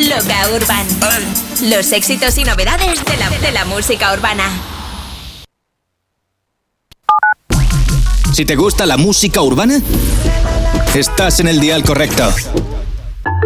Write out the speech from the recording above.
Loca Urban. Los éxitos y novedades de la música urbana. Si te gusta la música urbana, estás en el dial correcto.